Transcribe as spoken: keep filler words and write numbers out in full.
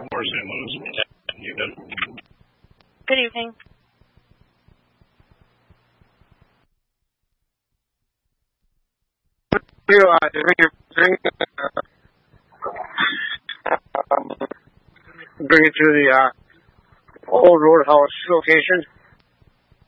War Saint Louis. Good evening. You, uh, bring, um, bring it to the uh, old Roadhouse location.